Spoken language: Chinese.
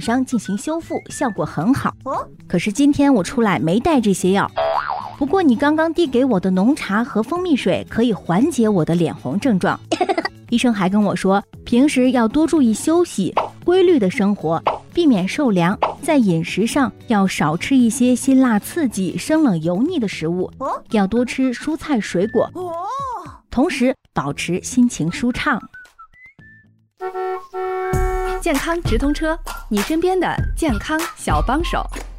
伤进行修复，效果很好。可是今天我出来没带这些药。不过你刚刚递给我的浓茶和蜂蜜水可以缓解我的脸红症状。医生还跟我说，平时要多注意休息，规律的生活，避免受凉，在饮食上要少吃一些辛辣刺激、生冷油腻的食物，要多吃蔬菜水果，同时保持心情舒畅。 健康直通车，你身边的健康小帮手。